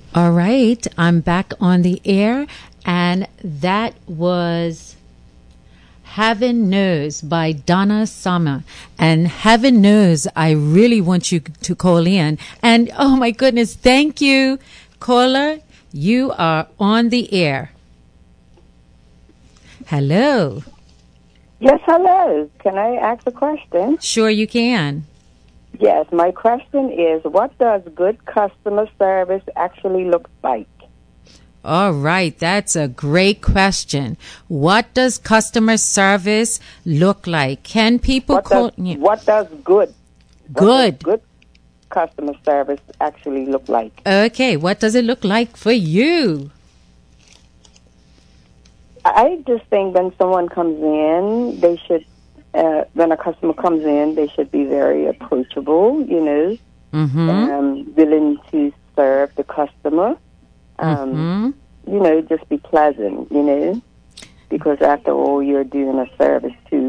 All right, I'm back on the air, and that was Heaven Knows by Donna Summer. And Heaven Knows, I really want you to call in. And oh my goodness, thank you, caller. You are on the air. Hello. Yes, hello. Can I ask a question? Sure you can. Yes, my question is, what does good customer service actually look like? All right, that's a great question. What does customer service look like? Can people What does good customer service actually look like? Okay, what does it look like for you? I just think when someone comes in, they should, when a customer comes in, they should be very approachable, willing to serve the customer. Just be pleasant, because after all, you're doing a service to